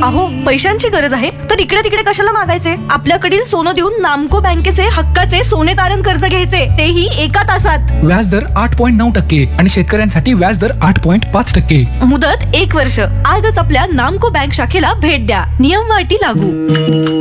अहो, पैशांची गरज आहे तर इकडे तिकडे कशाला मागायचे? आपल्याकडील सोनं देऊन नामको बँकेचे हक्काचे सोने तारण कर्ज घ्यायचे, तेही 1 तासात. व्याजदर 8.9% आणि शेतकऱ्यांसाठी व्याजदर 8.5%. मुदत 1 वर्ष. आजच आपल्या नामको बँक शाखेला भेट द्या. नियम व अटी लागू.